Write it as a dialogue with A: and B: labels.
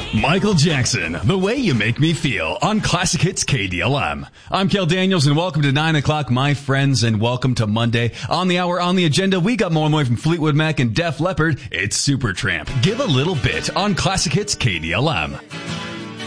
A: Michael Jackson, The Way You Make Me Feel on Classic Hits KDLM. I'm Kel Daniels and welcome to 9 o'clock, my friends, and welcome to Monday. On the hour, on the agenda, we got more from Fleetwood Mac and Def Leppard. It's Supertramp. Give a little bit on Classic Hits KDLM.